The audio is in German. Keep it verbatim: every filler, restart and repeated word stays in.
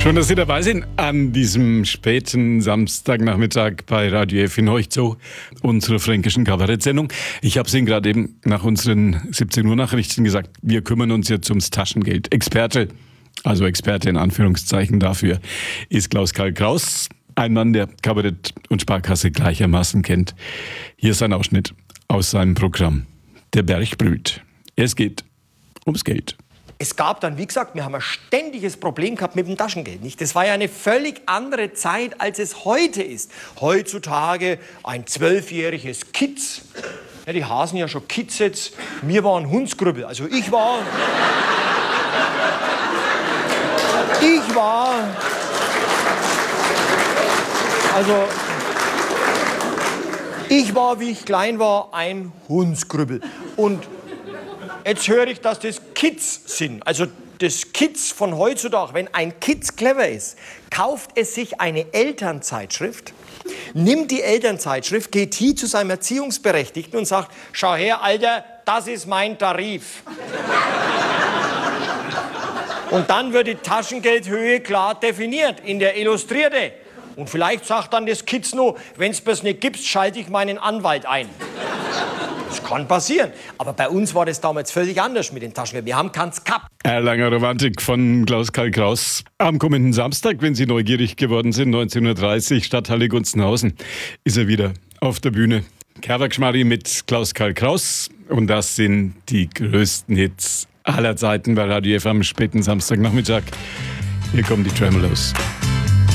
Schön, dass Sie dabei sind an diesem späten Samstagnachmittag bei Radio F in Heuchzow, unserer fränkischen Kabarettsendung. Ich habe es Ihnen gerade eben nach unseren siebzehn Uhr Nachrichten gesagt, wir kümmern uns jetzt ums Taschengeld. Experte, also Experte in Anführungszeichen dafür, ist Klaus-Karl Kraus, ein Mann, der Kabarett und Sparkasse gleichermaßen kennt. Hier ist ein Ausschnitt aus seinem Programm. Der Berg brüllt. Es geht ums Geld. Es gab dann, wie gesagt, wir haben ein ständiges Problem gehabt mit dem Taschengeld. Nicht? Das war ja eine völlig andere Zeit, als es heute ist. Heutzutage ein zwölfjähriges Kitz. Ja, die hasen ja schon Kitz jetzt. Mir war ein Hundsgrübbel. Also ich war... ich war... Also... Ich war, wie ich klein war, ein Hundsgrübbel. Und jetzt höre ich, dass das Kids sind. Also das Kids von heutzutage. Wenn ein Kids clever ist, kauft es sich eine Elternzeitschrift, nimmt die Elternzeitschrift, geht hier zu seinem Erziehungsberechtigten und sagt, schau her, Alter, das ist mein Tarif. Und dann wird die Taschengeldhöhe klar definiert in der Illustrierte. Und vielleicht sagt dann das Kids nur, wenn es das nicht gibt, schalte ich meinen Anwalt ein. Das kann passieren. Aber bei uns war das damals völlig anders mit den Taschengeld. Wir haben keins gehabt. Erlanger Romantik von Klaus-Karl Kraus. Am kommenden Samstag, wenn Sie neugierig geworden sind, neunzehn Uhr dreißig, Stadthalle Gunzenhausen, ist er wieder auf der Bühne. Kerbergschmarri mit Klaus-Karl Kraus. Und das sind die größten Hits aller Zeiten bei Radio F am späten Samstagnachmittag. Hier kommen die Tremolos.